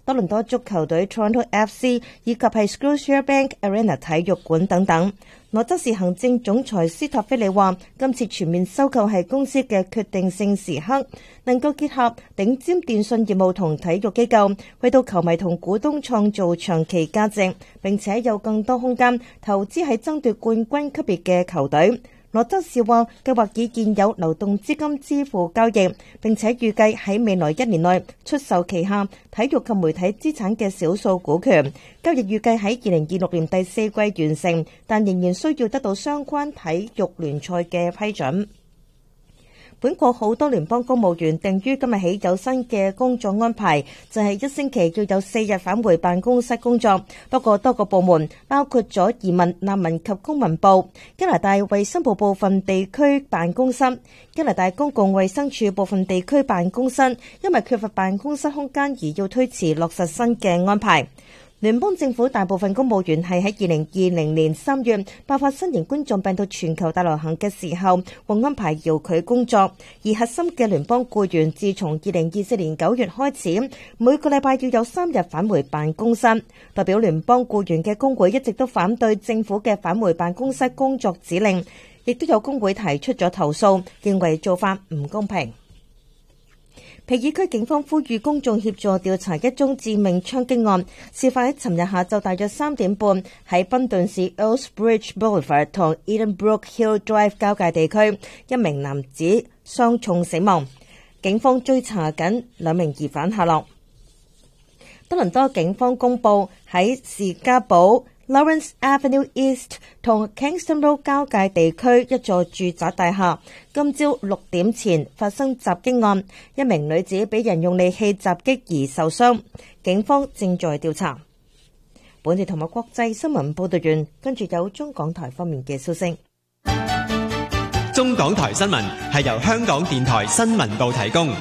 多倫多足球隊 Toronto FC 以及係 Scotiabank Arena 體育館等等。羅則士行政總裁斯塔菲利話：今次全面收購係公司嘅決定性時刻，能夠結合頂尖電訊業務同體育機構，為到球迷同股東創造長期價值，並且有更多空間投資喺爭奪冠軍級別嘅球隊。羅則士話計劃以現有流動資金支付交易，並且預計喺未來1年內出售旗下體育及媒體資產嘅少數股權。交易預計喺2026年第4季完成，但仍然需要得到相關體育聯賽嘅批准。本國好多聯邦公務員定於今日起有新嘅工作安排，就係1星期要有4日返回辦公室工作。不過多個部門，包括咗移民、難民及公民部、加拿大衛生部部分地區辦公室、加拿大公共衛生署部分地區辦公室，因為缺乏辦公室空間而要推遲落實新嘅安排。聯邦政府大部分公務員係喺2020年3月爆發新型冠狀病毒全球大流行嘅時候獲安排遙距工作，而核心嘅聯邦僱員自從2024年9月開始，每個禮拜要有3日返回辦公室。代表聯邦僱員嘅工會一直都反對政府嘅返回辦公室工作指令，亦都有工會提出咗投訴，認為做法唔公平。皮爾區警方呼籲公眾協助調查一宗致命槍擊案，事發喺尋日下晝大約3點半喺賓頓市 Earlsbridge Boulevard 同 Edenbrook Hill Drive 交界地區，一名男子傷重死亡。警方追查緊2名疑犯下落。多倫多警方公佈喺士嘉堡Lawrence Avenue East 同 Kingston Road 交界地區一座住宅大廈，今朝6點前發生襲擊案，一名女子俾人用利器襲擊而受傷，警方正在調查。本地同埋國際新聞報道完，跟住有中港台方面嘅消息。 中港台新聞係由香港電台新聞部提供。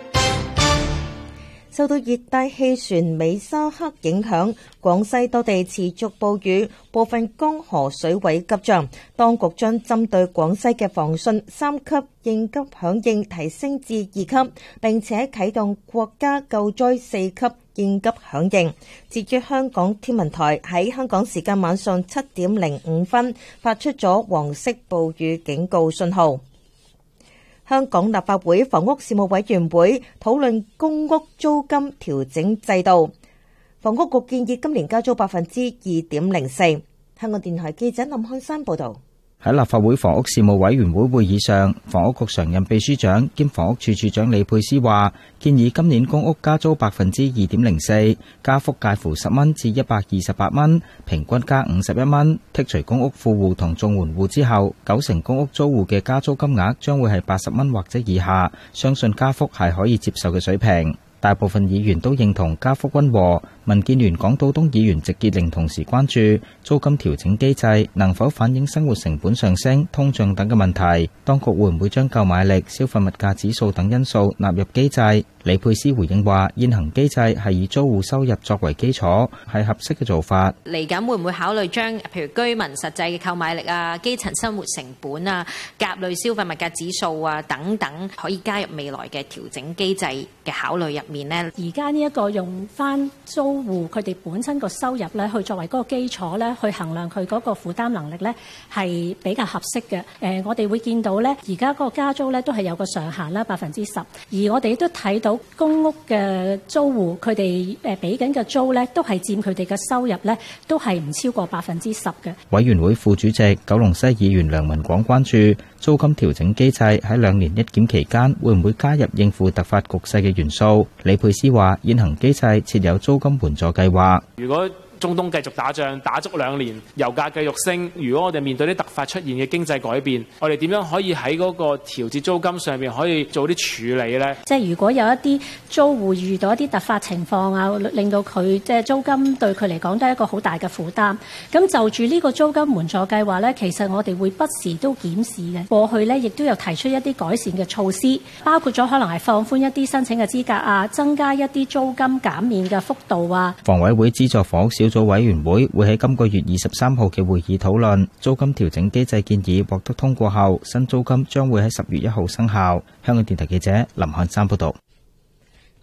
受到熱帶氣旋美沙克影響，廣西多地持續暴雨，部分江河水位急漲。當局將針對廣西嘅防汛3級應急響應提升至2級，並且啟動國家救災4級應急響應。至於香港天文台喺香港時間晚上7點05分發出咗黃色暴雨警告信號。香港立法會房屋事務委員會討論公屋租金調整制度，房屋局建議今年加租2.04%。香港電台記者林漢山報道。 喺立法會房屋事務委員會會議上，房屋局常任秘書長兼房屋處處長李佩斯話，建議今年公屋加租2.04%，加幅介乎10蚊至128蚊，平均加51蚊。剔除公屋富戶同綜援戶之後，90%公屋租戶嘅加租金額將會係80蚊或者以下，相信加幅係可以接受嘅水平。大部分議員都認同加幅溫和。民建聯港島東議員席潔玲同時關注租金調整機制能否反映生活成本上升、通脹等嘅問題，當局會唔會將購買力、消費物價指數等因素納入機制？李佩斯回應話，現行機制係以租戶收入作為基礎，係合適嘅做法。 嚟緊會唔會考慮將譬如居民實際嘅購買力啊、基層生活成本啊、甲類消費物價指數啊等等，可以加入未來嘅調整機制嘅考慮入面呢？ 而家呢一個用翻租戶佢哋本身個收入咧，去作為嗰個基礎咧，去衡量佢嗰個負擔能力咧，係比較合適嘅。我哋會見到咧，而家嗰個加租咧都係有個上限啦，10%。而我哋亦都睇到公屋嘅租戶佢哋俾緊嘅租咧，都係佔佢哋嘅收入咧，都係唔超過10%嘅。 委員會副主席九龍西議員梁文廣關注租金調整機制喺2年一檢期間會唔會加入應付突發局勢嘅元素？李佩斯話：現行機制設有租金援助計劃。 如果中東繼續打仗，打足2年，油價繼續升，如果我哋面對啲突發出現嘅經濟改變，我哋點樣可以喺嗰個調節租金上面可以做啲處理呢？ 即係如果有一啲租戶遇到一啲突發情況啊，令到佢即係租金對佢嚟講都係一個好大嘅負擔。咁就住呢個租金援助計劃呢，其實我哋會不時都檢視嘅。過去呢，亦都有提出一啲改善嘅措施，包括咗可能係放寬一啲申請嘅資格啊，增加一啲租金減免嘅幅度啊。 房委會資助房屋小組委員會會喺今個月23號嘅會議討論租金調整機制建議獲得通過後，新租金將會喺10月1號生效。香港電台記者林漢山報道。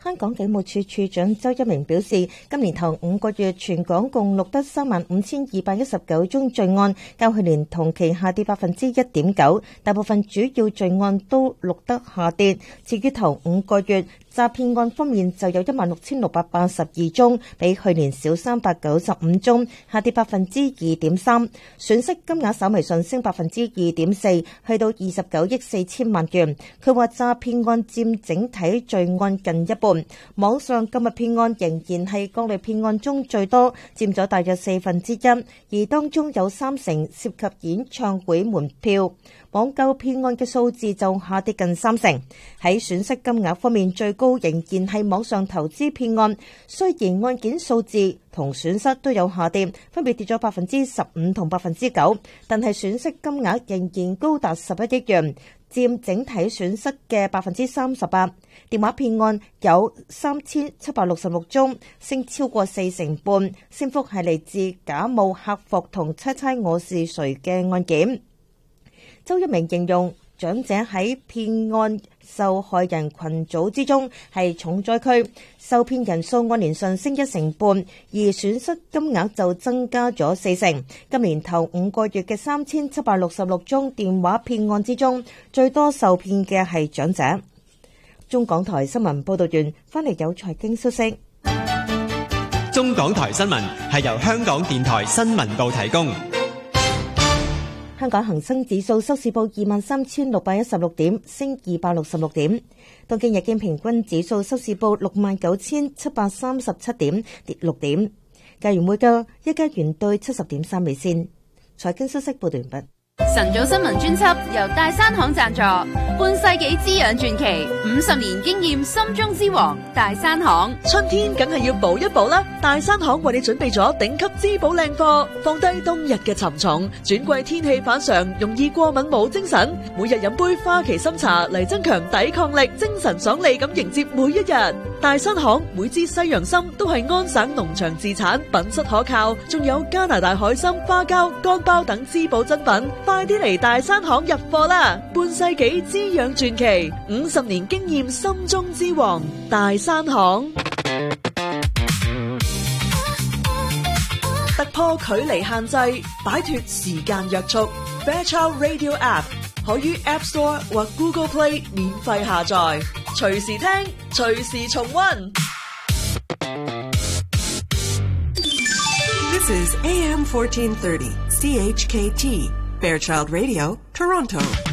香港警務處處長周一鳴表示，今年頭5個月全港共錄得35,219宗罪案，較去年同期下跌1.9%，大部分主要罪案都錄得下跌。至於頭5個月詐騙案方面就有16,682宗，比去年少395宗，下跌2.3%。損失金額稍微上升2.4%，去到29億4千萬元。佢話詐騙案佔整體罪案近一半，網上購物騙案仍然係各類騙案中最多，佔咗大約1/4，而當中有30%涉及演唱會門票。網購騙案嘅數字就下跌近30%。喺損失金額方面，最高仍然係網上投資騙案，雖然案件數字同損失都有下跌，分別跌咗15%同9%，但係損失金額仍然高達11億元，佔整體損失嘅38%。電話騙案有3,766宗，升超過45%，升幅係嚟自假冒客服同猜猜我是誰嘅案件。周一鳴形容長者喺騙案受害人群組之中係重災區，受騙人數按年上升1.5%，而損失金額就增加咗4%。今年頭5個月嘅3,766宗電話騙案之中，最多受騙嘅係長者。中港台新聞報道完，翻嚟有財經消息。 中港台新聞係由香港電台新聞部提供。 香港恒生指數收市報23,616點，升266點。東京日經平均指數收市報69,737點，跌6點。加元匯價，一加元兌70.3美仙。財經消息報道完畢。 晨早新聞專輯由大山行贊助，半世紀滋養傳奇，50年經驗心中之王大山行。 春天梗係要補一補啦，大山行為你準備咗頂級滋補靚貨，放低冬日嘅沉重，轉季天氣反常，容易過敏冇精神，每日飲杯花旗參茶嚟增強抵抗力，精神爽利咁迎接每一日。大山行每支西洋參都係安省農場自產，品質可靠，仲有加拿大海參、花膠、乾包等滋補珍品。快啲嚟大山行入貨啦！半世紀滋養傳奇，50年經驗心中之王，大山行。突破距離限制，擺脫時間約束。Fairchild Radio App 可於 App Store 或 Google Play 免費下載，隨時聽，隨時重溫。 This is AM 1430 CHKT Fairchild Radio, Toronto.